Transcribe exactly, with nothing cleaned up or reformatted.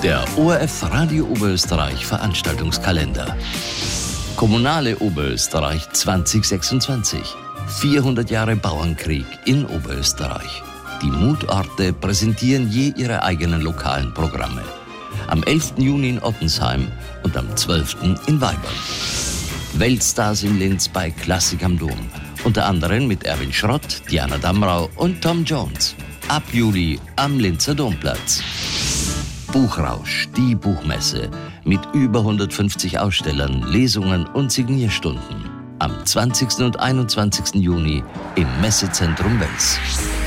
Der O R F Radio Oberösterreich Veranstaltungskalender. Kommunale Oberösterreich zwanzig sechsundzwanzig. vierhundert Jahre Bauernkrieg in Oberösterreich. Die Mutorte präsentieren je ihre eigenen lokalen Programme. Am elften Juni in Ottensheim und am zwölften in Weibern. Weltstars in Linz bei Klassik am Dom. Unter anderem mit Erwin Schrott, Diana Damrau und Tom Jones. Ab Juli am Linzer Domplatz. Buchrausch, die Buchmesse. Mit über hundertfünfzig Ausstellern, Lesungen und Signierstunden. Am zwanzigsten und einundzwanzigsten Juni im Messezentrum Wels.